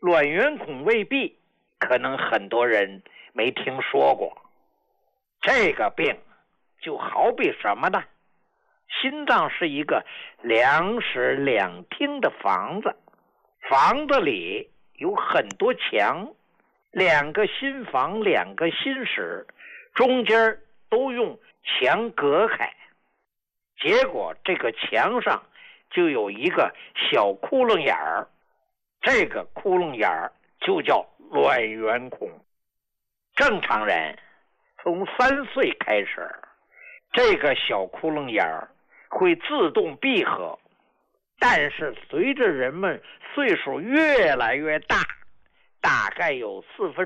卵圆孔未闭，可能很多人没听说过。这个病就好比什么呢？心脏是一个两室两厅的房子，房子里有很多墙，两个心房，两个心室，中间都用墙隔开，结果这个墙上就有一个小窟窿眼儿，这个窟窿眼儿就叫卵圆孔。正常人从3岁开始，这个小窟窿眼儿会自动闭合，但是随着人们岁数越来越大，大概有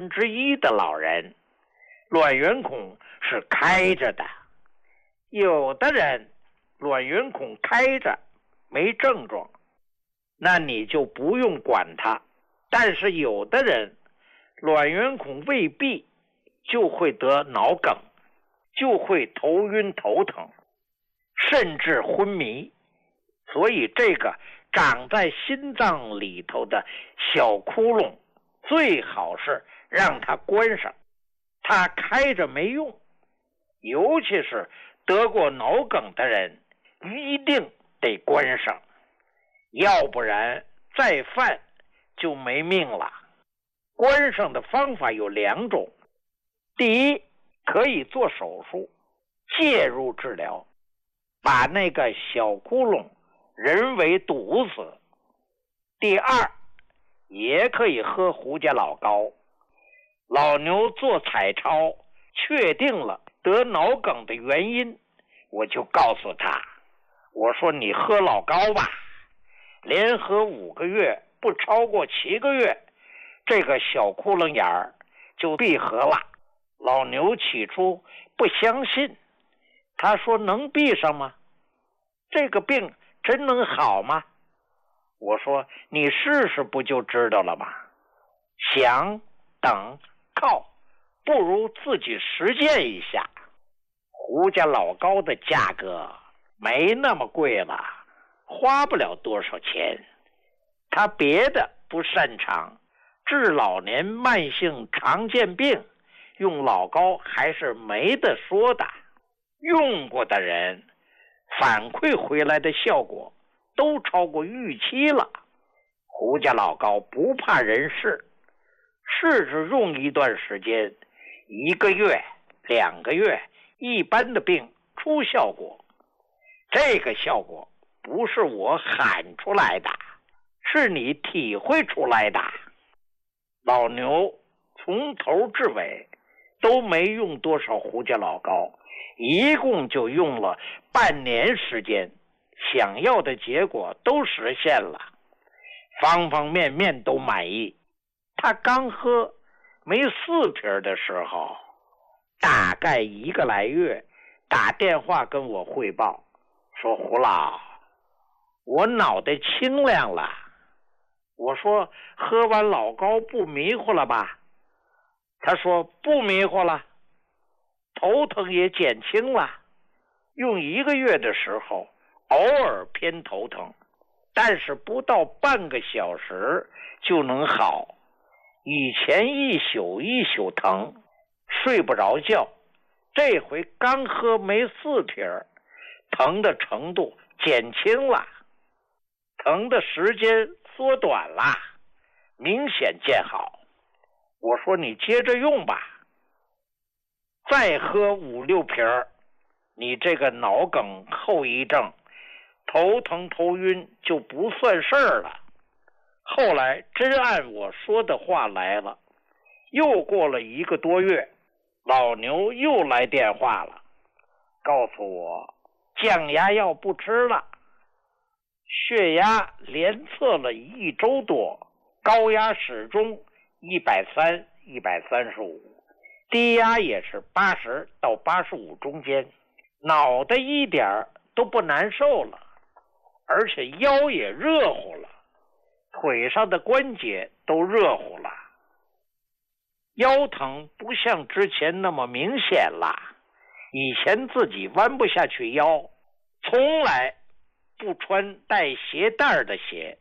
1/4的老人卵圆孔是开着的。有的人卵圆孔开着没症状，那你就不用管它。但是有的人卵圆孔未闭，就会得脑梗，就会头晕头疼，甚至昏迷。所以这个长在心脏里头的小窟窿最好是让它关上，它开着没用。尤其是得过脑梗的人一定得关上，要不然再犯就没命了。关上的方法有2种，第一，可以做手术介入治疗，把那个小窟窿人为堵死。第二，也可以喝胡家老膏。老牛做彩超确定了得脑梗的原因，我就告诉他，我说你喝老膏吧，连喝5个月，不超过7个月，这个小窟窿眼儿就闭合了。老牛起初不相信，他说能闭上吗？这个病真能好吗？我说你试试不就知道了吗？想等靠，不如自己实践一下。胡家老膏的价格没那么贵了，花不了多少钱。他别的不擅长，治老年慢性常见病用老膏还是没得说的。用过的人反馈回来的效果都超过预期了。胡家老膏不怕人试，试着用一段时间，1个月、2个月，一般的病出效果。这个效果不是我喊出来的，是你体会出来的。老牛从头至尾都没用多少胡家老膏，一共就用了半年时间，想要的结果都实现了，方方面面都满意。他刚喝没4瓶的时候，大概1个来月，打电话跟我汇报说，胡老，我脑袋清亮了。我说喝完老膏不迷糊了吧？他说不迷糊了，头疼也减轻了。用1个月的时候，偶尔偏头疼，但是不到半个小时就能好。以前一宿一宿疼，睡不着觉，这回刚喝没4瓶，疼的程度减轻了，疼的时间缩短了，明显见好。我说你接着用吧，再喝5、6瓶，你这个脑梗后遗症，头疼头晕就不算事儿了。后来真按我说的话来了，又过了1个多月，老牛又来电话了，告诉我降压药不吃了，血压连测了1周多，高压始终130、135，低压也是80到85中间，脑袋一点都不难受了，而且腰也热乎了，腿上的关节都热乎了，腰疼不像之前那么明显了。以前自己弯不下去腰，从来不穿带鞋带的鞋，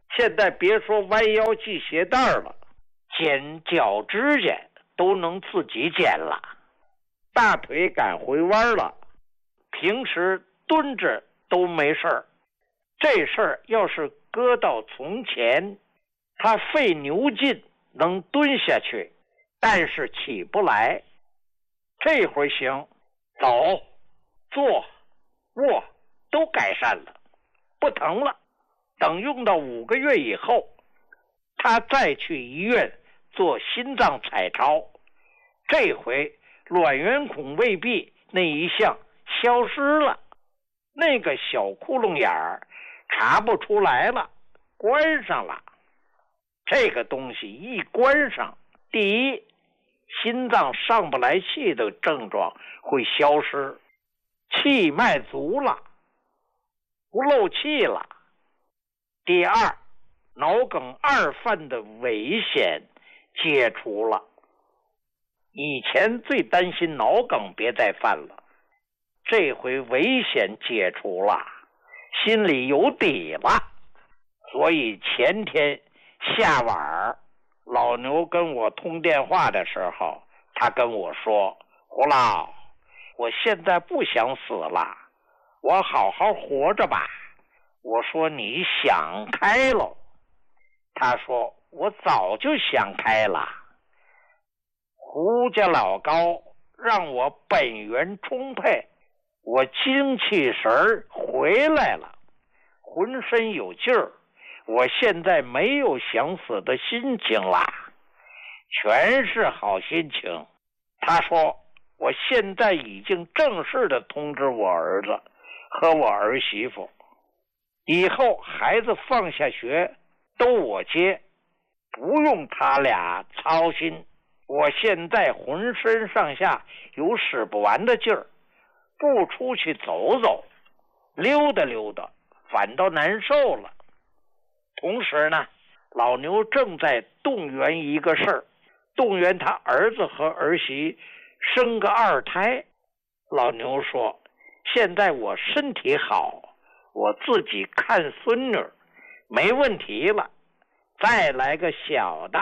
现在别说弯腰系鞋带了，剪脚指甲都能自己剪了，大腿敢回弯了，平时蹲着都没事儿。这事儿要是搁到从前，他费牛劲能蹲下去，但是起不来。这回行，走、坐、卧都改善了，不疼了。等用到5个月以后，他再去医院做心脏彩超，这回卵圆孔未闭那一项消失了，那个小窟窿眼儿查不出来了，关上了。这个东西一关上，第一，心脏上不来气的症状会消失，气脉足了，不漏气了。第二，脑梗二犯的危险解除了。以前最担心脑梗别再犯了，这回危险解除了，心里有底了。所以前天下晚老牛跟我通电话的时候，他跟我说，胡老，我现在不想死了，我好好活着吧。我说你想开了。他说我早就想开了。胡家老高让我本源充沛，我精气神回来了，浑身有劲儿，我现在没有想死的心情啦，全是好心情。他说我现在已经正式的通知我儿子和我儿媳妇，以后孩子放下学都我接，不用他俩操心。我现在浑身上下有使不完的劲儿，不出去走走溜达溜达反倒难受了。同时呢，老牛正在动员一个事儿，动员他儿子和儿媳生个2胎。老牛说，现在我身体好，我自己看孙女没问题了，再来个小的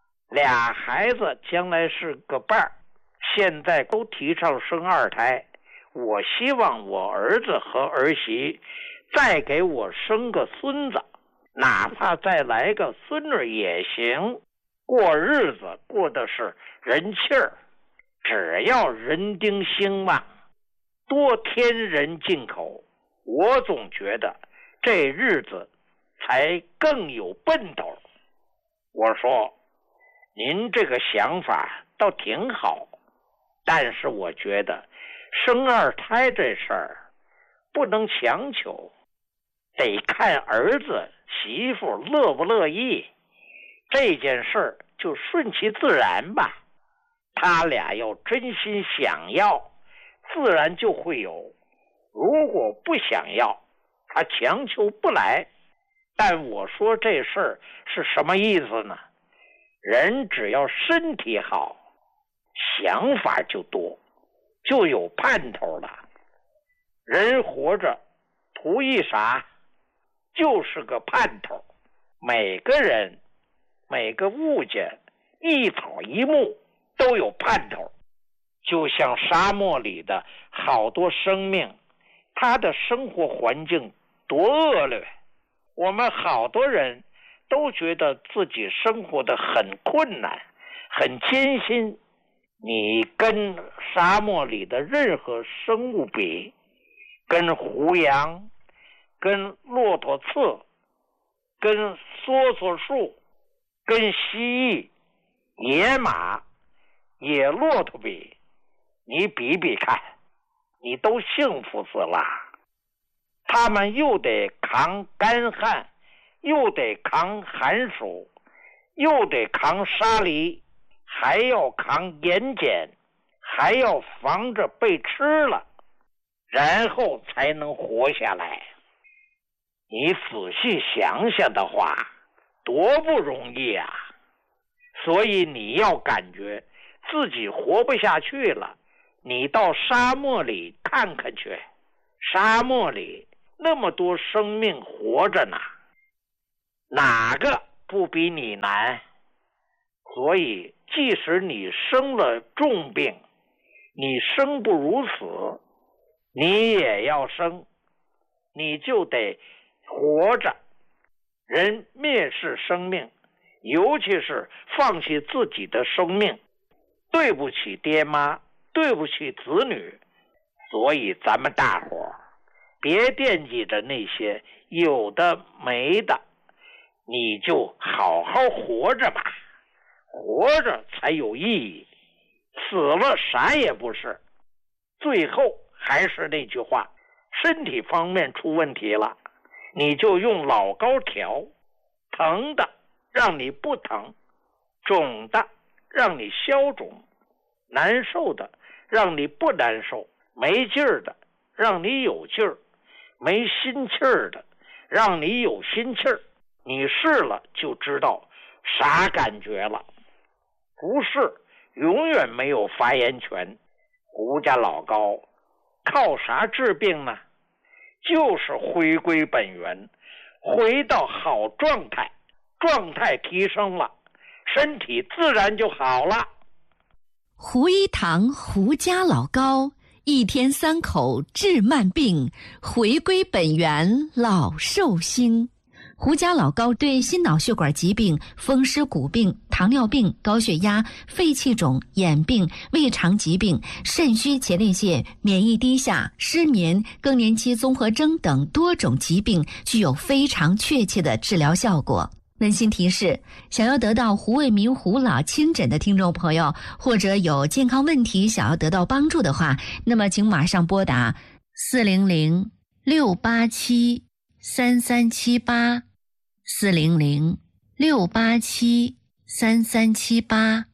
，2孩子将来是个伴儿。现在都提倡生2胎，我希望我儿子和儿媳再给我生个孙子，哪怕再来个孙女也行，过日子过的是人气儿，只要人丁兴旺，多添人进口，我总觉得这日子才更有奔头。我说您这个想法倒挺好，但是我觉得生2胎这事儿不能强求，得看儿子媳妇乐不乐意，这件事儿就顺其自然吧。他俩要真心想要，自然就会有，如果不想要，他强求不来。但我说这事儿是什么意思呢？人只要身体好，想法就多，就有盼头了。人活着图一啥？就是个盼头。每个人每个物件一草一木都有盼头。就像沙漠里的好多生命，它的生活环境多恶劣，我们好多人都觉得自己生活的很困难很艰辛。你跟沙漠里的任何生物比，跟胡杨，跟骆驼刺，跟梭梭树，跟蜥蜴、野马、野骆驼比，你比比看，你都幸福死了。他们又得扛干旱，又得扛寒暑，又得扛沙砾，还要扛盐碱，还要防着被吃了，然后才能活下来。你仔细想想的话，多不容易啊！所以你要感觉自己活不下去了，你到沙漠里看看去，沙漠里那么多生命活着呢。 哪个不比你难？所以即使你生了重病，你生不如死，你也要生，你就得活着。人蔑视生命，尤其是放弃自己的生命，对不起爹妈，对不起子女。所以咱们大伙儿别惦记着那些有的没的，你就好好活着吧，活着才有意义，死了啥也不是。最后还是那句话，身体方面出问题了，你就用老高调，疼的让你不疼，肿的让你消肿，难受的让你不难受，没劲儿的让你有劲儿，没心气儿的让你有心气儿。你试了就知道啥感觉了。不是永远没有发言权。胡家老高靠啥治病呢？就是回归本源，回到好状态，状态提升了，身体自然就好了。 胡一堂胡家老高，一天3口治慢病，回归本源老寿星。胡家老高对心脑血管疾病、风湿骨病、糖尿病、高血压、肺气肿、眼病、胃肠疾病、肾虚前列腺、免疫低下、失眠、更年期综合征等多种疾病具有非常确切的治疗效果。温馨提示，想要得到胡卫民胡老亲诊的听众朋友，或者有健康问题想要得到帮助的话，那么请马上拨打400-687-3378 400-687-3378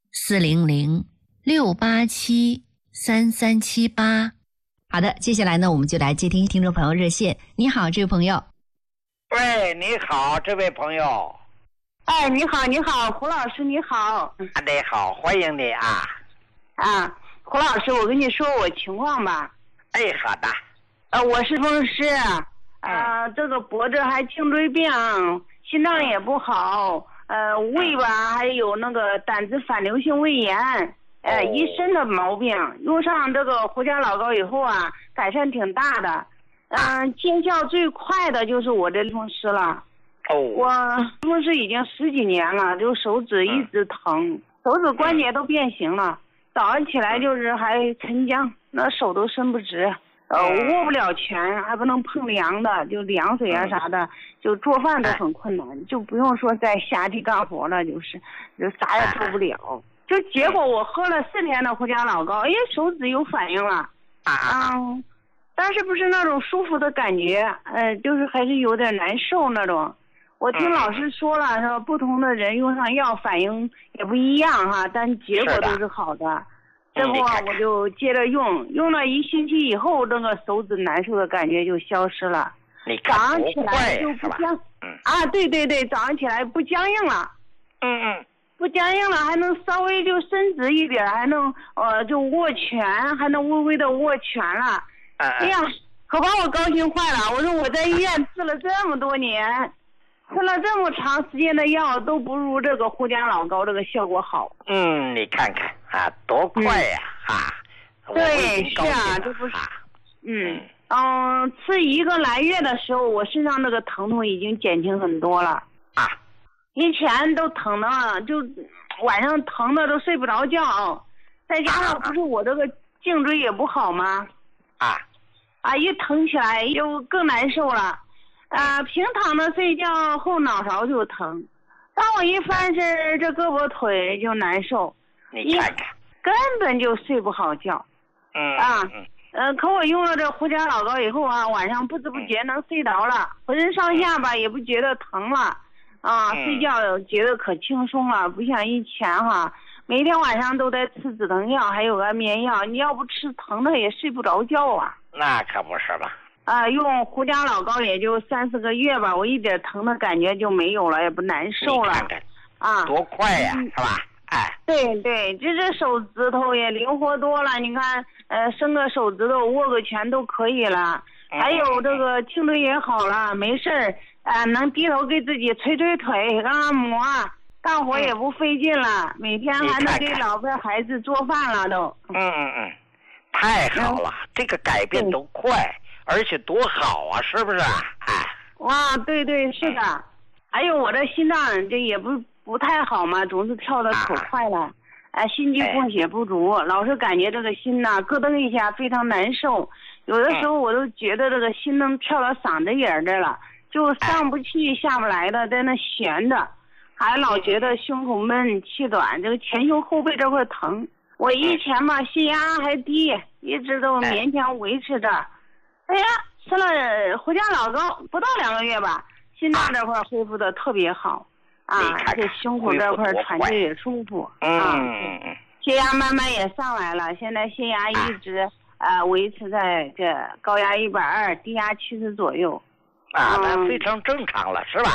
400-687-3378。好的，接下来呢，我们就来接听听众朋友热线。你好，这位朋友。 喂，你好，这位朋友。 哎，你好，你好，胡老师，你好。 你好，欢迎你啊。 胡老师，我跟你说我情况吧。 哎，好的。 我是风湿，这个脖子还颈椎病，心脏也不好，胃吧还有那个胆汁反流性胃炎，一身的毛病。用上这个胡家老高以后啊，改善挺大的。见效最快的就是我这风湿了。我风湿已经10几年了，就手指一直疼，手指关节都变形了。早上起来就是还沉僵，那手都伸不直，握不了拳，还不能碰凉的，就凉水啊啥的，就做饭都很困难，就不用说在下地干活了，就啥也做不了。就结果我喝了4天的胡家老高，手指有反应了。但是不是那种舒服的感觉，就是还是有点难受那种。我听老师说了，说不同的人用上药反应也不一样哈，但结果都是好的。这不我就接着用了1星期以后，这个手指难受的感觉就消失了。早上起来就不僵，对，早上起来不僵硬了。不僵硬了，还能稍微就伸直一点，还能就握拳，还能微微的握拳了。哎呀，可把我高兴坏了！我说我在医院治了这么多年，吃了这么长时间的药，都不如这个胡家老高这个效果好。 你看看多快呀！ 对，是啊，这不是。吃1个来月的时候，我身上那个疼痛已经减轻很多了。以前都疼的，就晚上疼的都睡不着觉，再加上不是我这个颈椎也不好吗？一疼起来就更难受了。平躺着睡觉后脑勺就疼，当我一翻身，这胳膊腿就难受。 你看看， 根本就睡不好觉。可我用了这胡家老高以后晚上不知不觉能睡着了，浑身上下吧也不觉得疼了。睡觉觉得可轻松了，不像以前每天晚上都在吃止疼药，还有安眠药，你要不吃疼的也睡不着觉啊。那可不是吧。 用胡家老高也就3、4个月吧，我一点疼的感觉就没有了，也不难受了。 你看看多快呀，是吧？ 对，这手指头也灵活多了。你看，伸个手指头，握个拳都可以了。还有这个颈椎也好了，没事儿， 能低头给自己捶捶腿、按摩，干活也不费劲了，每天还能给老婆孩子做饭了都。 太好了，这个改变都快，而且多好啊，是不是啊？ 哇，对对，是的。还有我的心脏这也不太好嘛，总是跳得可快了，心肌供血不足，老是感觉这个心呐咯噔一下，非常难受。有的时候我都觉得这个心能跳到嗓子眼儿这了，就上不去下不来的，在那悬着，还老觉得胸口闷、气短，这个前胸后背这块疼。我以前嘛血压还低，一直都勉强维持着。哎呀，吃了回家老高不到2个月吧，心脏这块恢复的特别好这胸口这块喘气也舒服血压慢慢也上来了，现在血压一直维持在这高压120，低压70左右那非常正常了，是吧？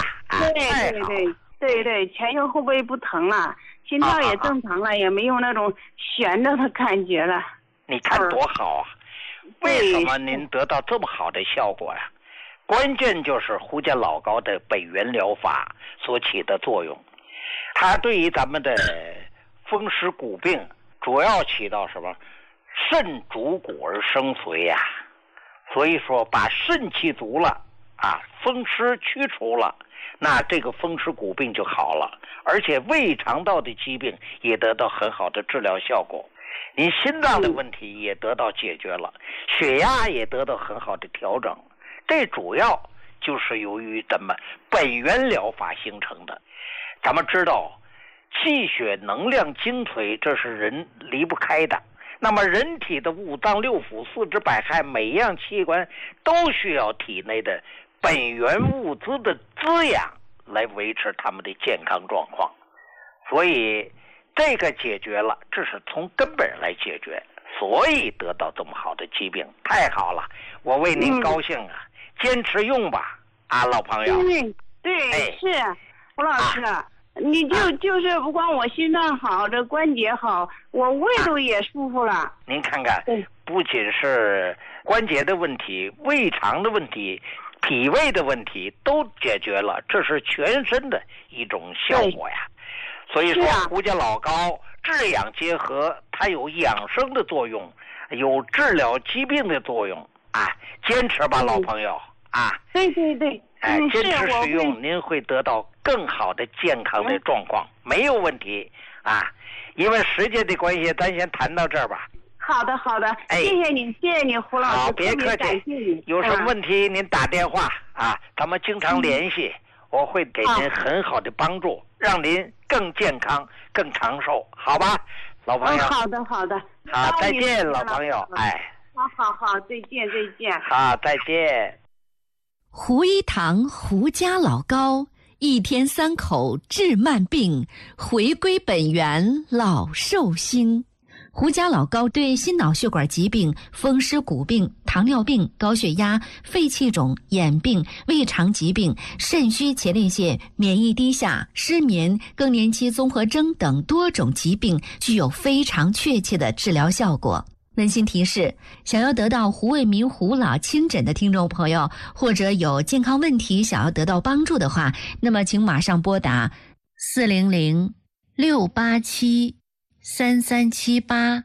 对，前胸后背不疼了，心跳也正常了，也没有那种悬着的感觉了。 你看多好啊！为什么您得到这么好的效果呀？关键就是胡家老高的北元疗法所起的作用，它对于咱们的风湿骨病主要起到什么？肾主骨而生髓呀，所以说把肾气足了风湿驱除了，那这个风湿骨病就好了，而且胃肠道的疾病也得到很好的治疗效果，你心脏的问题也得到解决了，血压也得到很好的调整，这主要就是由于咱们北元疗法形成的。咱们知道气血能量精髓，这是人离不开的，那么人体的五脏六腑四肢百骸每一样器官都需要体内的本源物资的滋养来维持他们的健康状况，所以这个解决了，这是从根本来解决，所以得到这么好的疾病，太好了，我为您高兴坚持用吧老朋友。 对是胡老师你就是不光我心脏好，这关节好，我胃都也舒服了。 您看看，不仅是关节的问题、胃肠的问题、脾胃的问题都解决了，这是全身的一种效果呀。所以说胡家老高治养结合，它有养生的作用，有治疗疾病的作用坚持吧老朋友对坚持使用，您会得到更好的健康的状况，没有问题因为时间的关系，咱先谈到这儿吧。 好的谢谢你胡老师。 好，别客气，有什么问题您打电话咱们经常联系，我会给您很好的帮助，让您更健康更长寿，好吧老朋友。 好的好，再见老朋友好，再见好，再见。 胡一堂胡家老高，一天3口治慢病，回归本源老寿星。胡家老高对心脑血管疾病、风湿骨病、糖尿病、高血压、肺气肿、眼病、胃肠疾病、肾虚前列腺、免疫低下、失眠、更年期综合征等多种疾病具有非常确切的治疗效果。温馨提示，想要得到胡卫民胡老亲诊的听众朋友，或者有健康问题想要得到帮助的话，那么请马上拨打400-687-3378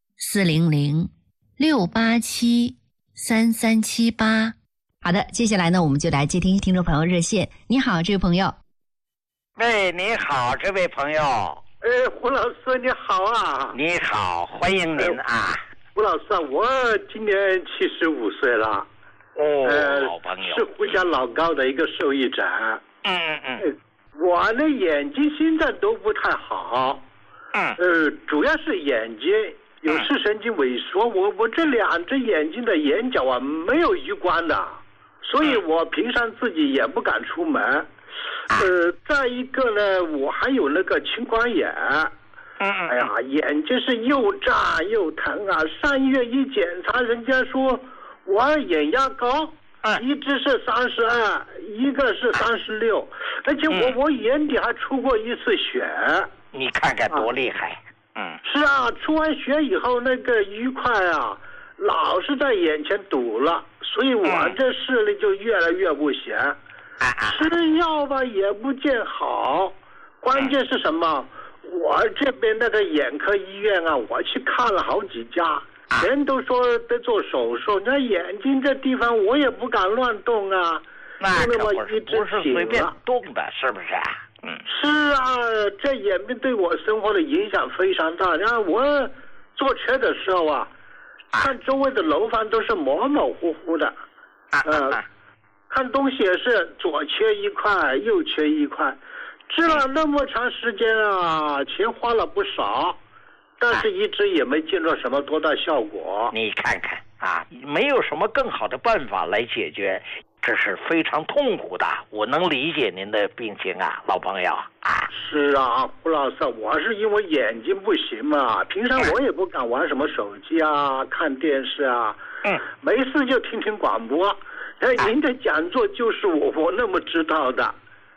400-687-3378。好的，接下来呢，我们就来接听听众朋友热线。你好，这位朋友。 你好，这位朋友。 胡老师你好你好，欢迎您胡老师我今年75岁了。 老朋友， 是胡家老高的一个受益者。我的眼睛心脏都不太好。主要是眼睛有视神经萎缩，我这2只眼睛的眼角没有余光的，所以我平常自己也不敢出门。再一个呢，我还有那个青光眼。眼睛是又炸又疼上月一检查，人家说我眼压高，一只是32，一个是36，而且我眼底还出过一次血。 你看看多厉害。 是出完血以后那个淤块老是在眼前堵了，所以我这视力就越来越不行。 吃药吧也不见好，关键是什么？我这边那个眼科医院啊，我去看了好几家，人都说得做手术，那眼睛这地方我也不敢乱动啊。 那可不是随便动的，是不是啊？ 是啊，这眼病对我生活的影响非常大。然后我坐车的时候啊，看周围的楼房都是模模糊糊的，看东西也是左缺一块，右缺一块。治了那么长时间啊，钱花了不少，但是一直也没见到什么多大效果。 你看看啊，没有什么更好的办法来解决，这是非常痛苦的。我能理解您的病情啊，老朋友啊。 是啊，胡老师，我是因为眼睛不行嘛，平常我也不敢玩什么手机啊，看电视啊，没事就听听广播。您的讲座就是我那么知道的。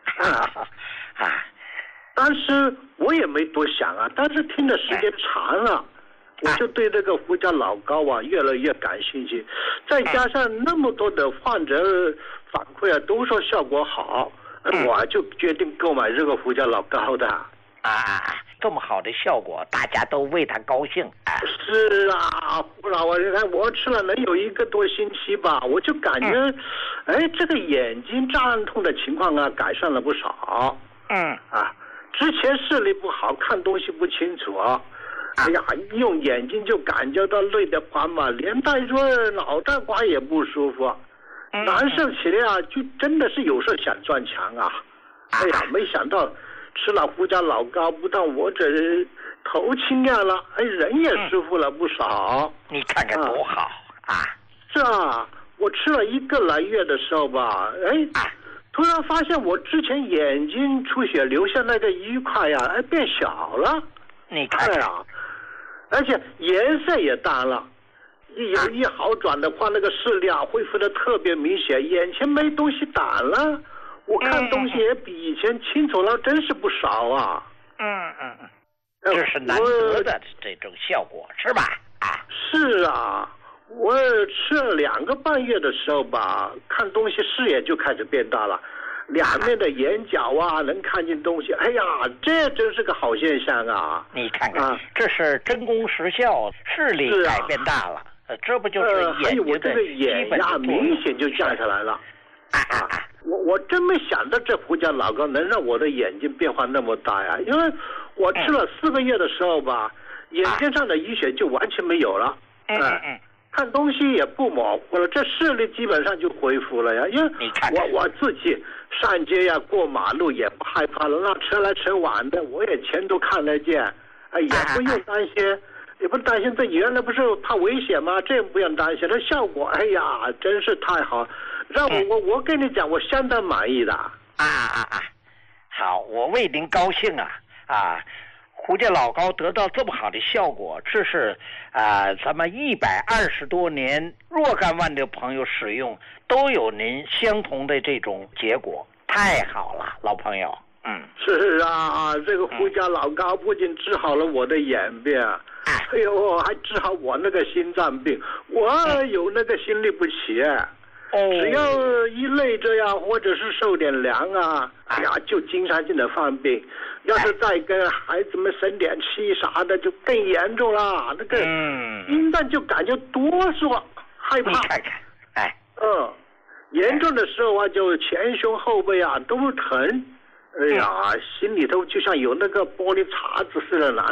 当时我也没多想啊，但是听的时间长了，我就对这个胡椒老膏啊越来越感兴趣，再加上那么多的患者反馈啊都说效果好，我就决定购买这个胡椒老膏的。 这么好的效果，大家都为他高兴。 是啊，胡老啊，你看我吃了能有1个多星期吧，我就感觉，这个眼睛胀痛的情况啊改善了不少。之前视力不好，看东西不清楚，用眼睛就感觉到累得慌嘛，连带说脑袋瓜也不舒服，难受起来啊，就真的是有时候想撞墙啊。没想到吃了胡椒老膏，不但我这头清亮了，人也舒服了不少。 你看看多好啊！ 是啊，我吃了1个来月的时候吧，突然发现我之前眼睛出血留下那个瘀块呀，变小了。 你看看， 而且颜色也淡了。一好转的话，那个视力恢复的特别明显，眼前没东西挡了。我看东西也比以前清楚了，真是不少啊。 这是难得的这种效果，是吧？ 是啊，我吃了2个半月的时候吧，看东西视野就开始变大了，两面的眼角能看见东西。这真是个好现象啊！ 你看看，这是真功实效，视力改变大了，这不就是眼睛的基本的明显就降下来了。我真没想到这胡椒老膏能让我的眼睛变化那么大呀！因为我吃了4个月的时候吧，眼睛上的淤血就完全没有了，看东西也不模糊了，这视力基本上就恢复了呀。因为我自己上街过马路也不害怕了，那车来车往的我也全都看得见，也不用担心。也不担心，这原来不是怕危险吗？这不用担心，这效果真是太好，让我跟你讲，我相当满意的。 好，我为您高兴啊！胡椒老膏得到这么好的效果，这是咱们120多年若干万的朋友使用都有您相同的这种结果，太好了，老朋友。 是啊，这个胡椒老膏不仅治好了我的眼病，还治好我那个心脏病。我有那个心律不齐，只要一累着呀，或者是受点凉就经常性的犯病。要是再跟孩子们生点气啥的，就更严重了。那个心脏就感觉哆嗦，害怕。 你看看， 严重的时候就前胸后背都疼。心里头就像有那个玻璃碴子似的难